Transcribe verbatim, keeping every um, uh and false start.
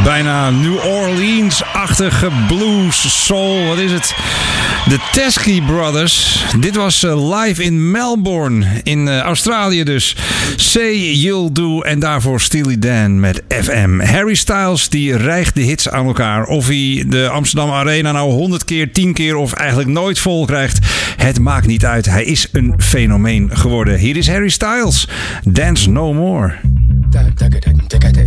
bijna New Orleans-achtige blues, soul, wat is het? De Teskey Brothers. Dit was uh, live in Melbourne, in uh, Australië dus. Say You'll Do en daarvoor Steely Dan met F M. Harry Styles die rijgt de hits aan elkaar. Of hij de Amsterdam Arena nou honderd keer, tien keer of eigenlijk nooit vol krijgt. Het maakt niet uit. Hij is een fenomeen geworden. Hier is Harry Styles. Dance No More.